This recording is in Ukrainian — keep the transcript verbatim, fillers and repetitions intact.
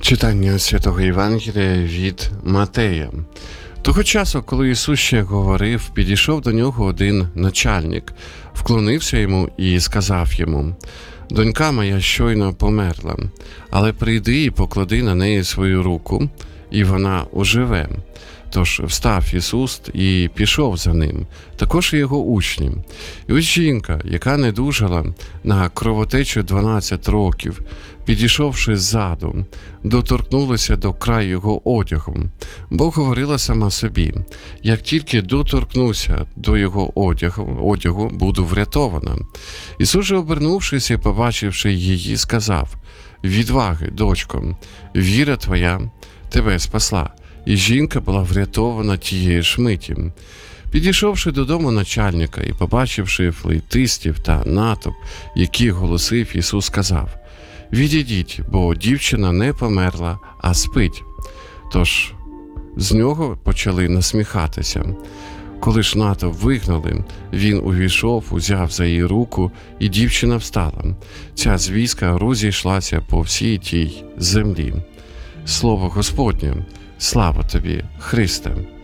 Читання Святого Євангелія від Матея. Того часу, коли Ісус ще говорив, підійшов до нього один начальник, вклонився йому і сказав йому: «Донька моя щойно померла, але прийди і поклади на неї свою руку, і вона оживе». Тож встав Ісус і пішов за ним, також і його учні. І ось жінка, яка недужала на кровотечу дванадцять років, підійшовши ззаду, доторкнулася до краю його одягу, бо говорила сама собі: «Як тільки доторкнуся до його одягу, одягу буду врятована». Ісус же, обернувшись і побачивши її, сказав: «Відваги, дочко, віра твоя тебе спасла». І жінка була врятована тієї ж миті. Підійшовши додому начальника і побачивши флейтистів та натовп, який голосив, Ісус сказав: «Відійдіть, бо дівчина не померла, а спить». Тож з нього почали насміхатися. Коли ж натовп вигнали, він увійшов, узяв за її руку, і дівчина встала. Ця звістка розійшлася по всій тій землі. Слово Господнє. Слава тобі, Христе!